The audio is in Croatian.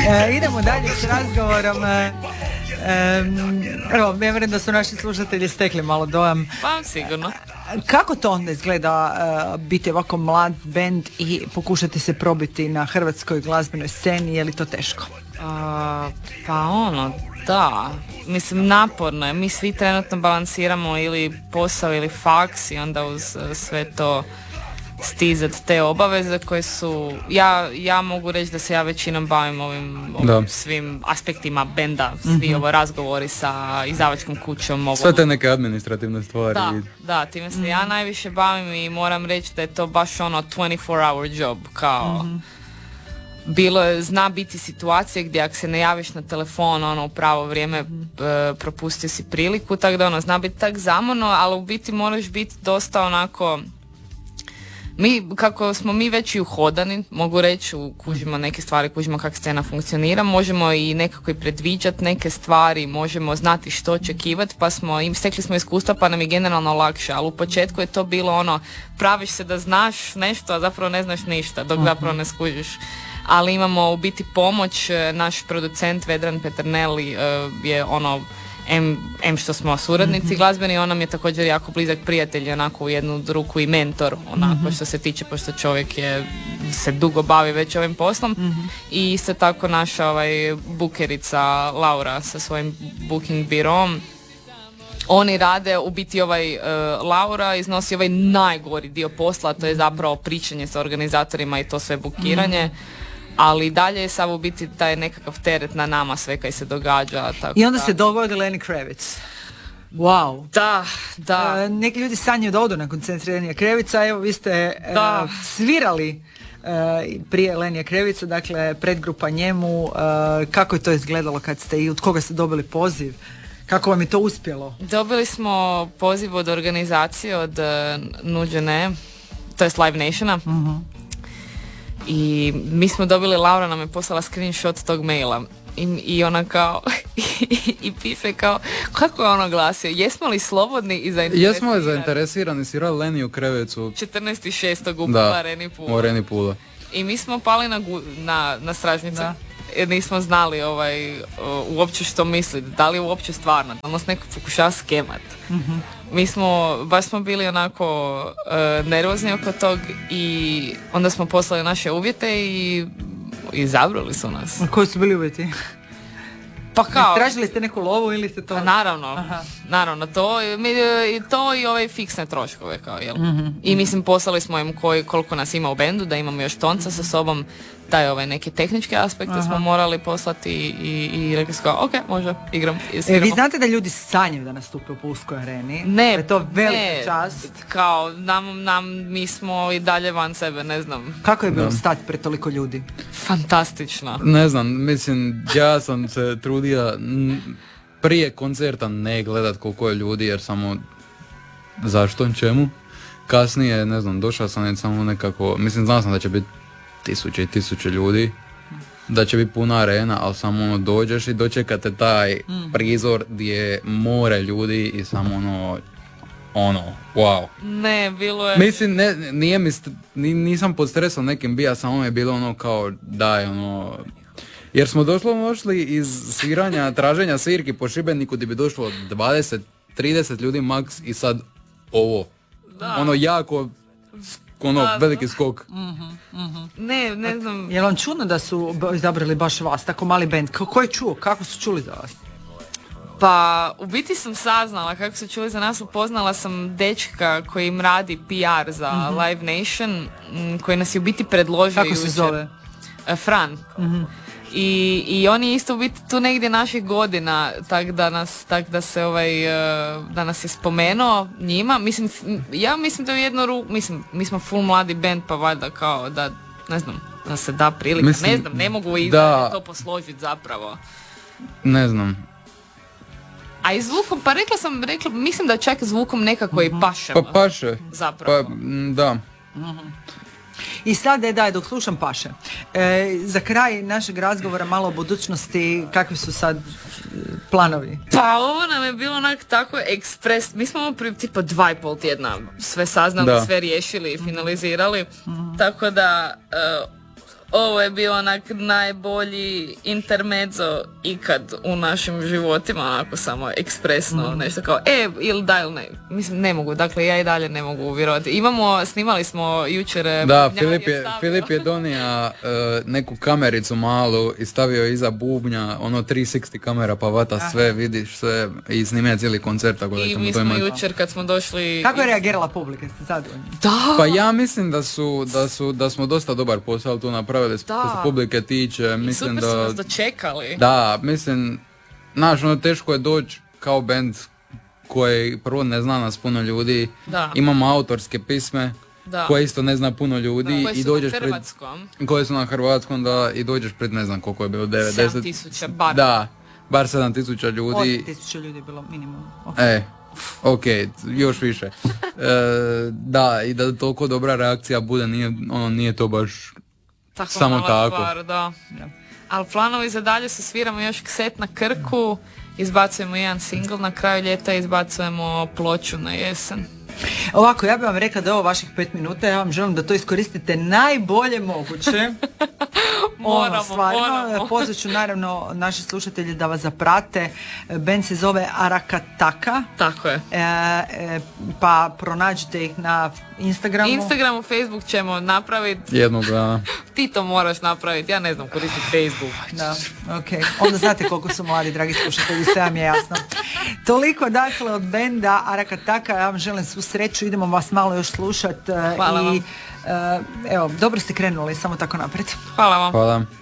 Idemo dalje s razgovorom. Evo, ja vjerujem da su naši slušatelji stekli malo dojam. Pa, sigurno. Kako to onda izgleda biti ovako mlad bend i pokušati se probiti na hrvatskoj glazbenoj sceni, je li to teško? Da. Mislim, naporno je. Mi svi trenutno balansiramo ili posao ili faks i onda uz sve to stizat te obaveze koje su, ja mogu reći da se ja većinom bavim ovim svim aspektima benda, svi ovo razgovori sa izdavačkom kućom. Sve te neke administrativne stvari. Da, time se ja najviše bavim i moram reći da je to baš ono 24-hour job, kao zna biti situacije gdje ako se ne javiš na telefon u pravo vrijeme propustio si priliku, tako da zna biti tak zamorno, ali u biti moraš biti dosta onako. Kako smo mi već i uhodani, mogu reći, kužimo neke stvari, kužimo kako scena funkcionira, možemo i nekako i predviđati neke stvari, možemo znati što očekivati, pa stekli smo iskustva pa nam je generalno lakše, ali u početku je to bilo praviš se da znaš nešto, a zapravo ne znaš ništa, dok zapravo ne skužiš. Ali imamo u biti pomoć, naš producent Vedran Peternelli je M što smo suradnici glazbeni, on nam je također jako blizak prijatelj, onako u jednu ruku i mentor, onako što se tiče, pošto čovjek se dugo bavi već ovim poslom. I isto tako naša bukerica Laura sa svojim booking birom. Oni rade, u biti Laura iznosi najgori dio posla, to je zapravo pričanje sa organizatorima i to sve bukiranje. Ali dalje je samo biti taj nekakav teret na nama sve kaj se događa. Tako i onda se dogodi Lenny Kravitz. Wow. Da. Neki ljudi sanjaju da odu na koncert Lenija Kravica, evo vi ste svirali prije Lenija Kravica, dakle predgrupa njemu, kako je to izgledalo kad ste i od koga ste dobili poziv? Kako vam je to uspjelo? Dobili smo poziv od organizacije, od Nuđene, to je Live Nationa. I mi smo dobili, Laura nam je poslala screenshot tog maila i ona kao i piše kao, kako je ono glasio, jesmo li slobodni i zainteresirani? Jesmo li zainteresirani, svirali Lenny u Krevecu 14.6. u Areni Pula. I mi smo pali na stražnice. Jer nismo znali uopće što misli, da li je uopće stvarno, da nas neko pokušava skemat. Baš smo bili onako nervozni oko tog i onda smo poslali naše uvjete i izabrali su nas. A koji su bili uvjeti? Pa kao... Tražili ste neku lovu ili ste to... Pa naravno, to i fiksne troškove kao, jel? I mislim poslali smo im koliko nas ima u bendu, da imamo još tonca sa sobom, taj neke tehničke aspekte smo morali poslati i rekli smo ok, može, igram. Vi znate da ljudi sanjaju da nastupe u Pulskoj areni? Ne, je to velika čast. Kao, mi smo i dalje van sebe, ne znam. Kako je bilo stati pred toliko ljudi? Fantastično. Ne znam, mislim, ja sam se trudio prije koncerta ne gledat koliko je ljudi, jer samo zašto, čemu. Kasnije, ne znam, došao sam samo nekako, mislim, znao sam da će biti tisuće i tisuće ljudi, da će biti puna arena, ali samo dođeš i dočekate taj prizor gdje je more ljudi i samo wow. Ne, bilo je... Mislim, nisam pod stresom nekim bija, samo je bilo kao daj, jer smo došli iz sviranja, traženja svirki po Šibeniku gdje bi došlo 20-30 ljudi maks i sad ovo. Jako veliki skok. Ne znam. Je li vam čudno da su izabrali baš vas, tako mali band? Ko je čuo? Kako su čuli za vas? Pa, u biti sam saznala kako su čuli za nas, upoznala sam dečka koji im radi PR za Live Nation, koji nas je u biti predložio. Kako se zove? Fran. I on je isto u biti tu negdje naših godina, da nas je spomenuo njima. Mislim, ja mislim da u jednu ruku, mi smo full mladi band, pa valjda kao da, ne znam, da se da prilika, ne znam, ne mogu i to posložiti zapravo. Ne znam. A i zvukom, pa rekla, mislim da čak zvukom nekako i pašemo. Pa paše. Zapravo. Pa, da. I sad, dok slušam paše, za kraj našeg razgovora malo o budućnosti, kakvi su sad planovi? Pa ovo nam je bilo onak tako ekspres, mi smo prije tipa 2,5 tjedna sve saznali, sve riješili i finalizirali, tako da Ovo je bio onak najbolji intermezzo ikad u našim životima, onako samo ekspresno, nešto kao ili da ili ne. Mislim, ne mogu, dakle ja i dalje ne mogu vjerovati. Snimali smo jučer... Da, Filip je donio neku kamericu malu i stavio iza bubnja, 360 kamera pa vata sve, vidiš sve i snimio cijeli koncert. Tako da i mi smo jučer kad smo došli... Kako je reagirala publika, ste zadovoljni? Da! Pa ja mislim da smo dosta dobar posao tu napravili što se publike tiče. Mislim super su nas dočekali. Da, mislim, znaš, teško je doći kao band koji prvo ne zna nas puno ljudi. Da. Imamo autorske pisme koje isto ne zna puno ljudi. Koje su i dođeš na hrvatskom. Koje su na hrvatskom, da, i dođeš pred ne znam koliko je bilo, 7.000 bar. Da, bar 7.000 ljudi. 8.000 ljudi je bilo minimum. Ok, još više. Da, i da toliko dobra reakcija bude, nije to baš tako samo tako. Stvar, da. Ali planovi za dalje se sviramo još set na Krku, izbacujemo jedan single na kraju ljeta, izbacujemo ploču na jesen. Ovako, ja bih vam rekla da je ovo vaših 5 minuta, ja vam želim da to iskoristite najbolje moguće. Moramo. Pozvat ću naravno naše slušatelje da vas zaprate. Band se zove Arakataka. Tako je. Pa pronađite ih na Instagramu, Facebook ćemo napraviti. Jednog dana. Ti to moraš napraviti, ja ne znam koristiti Facebook. Da, ok. Onda znate koliko su mladi, dragi slušatelji, sve vam je jasno. Toliko dakle od benda Arakataka, ja vam želim svu sreću, idemo vas malo još slušati. Hvala vam. Evo, dobro ste krenuli, samo tako naprijed. Hvala vam. Hvala.